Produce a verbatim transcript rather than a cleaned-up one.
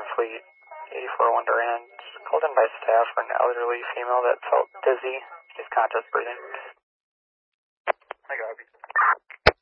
Fleet eighty-four one Durand, called in by staff for an elderly female that felt dizzy. She's conscious breathing. I got it.